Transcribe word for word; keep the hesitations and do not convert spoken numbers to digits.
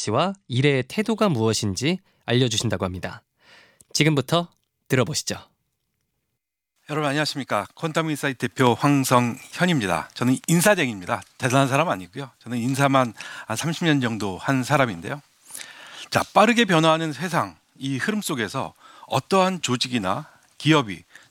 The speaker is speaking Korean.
가치와 일의 태도가 무엇인지 알려주신다고 합니다. 지금부터 들어보시죠. 여러분 안녕하십니까. 퀀텀인사이트 대표 황성현입니다. 저는 인사쟁입니다. 대단한 사람 아니고요. 저는 인사만 한 삼십 년 정도 한 사람인데요. 자, 빠르게 변화하는 세상, 이 흐름 속에서 어떠한 조직이나 기업이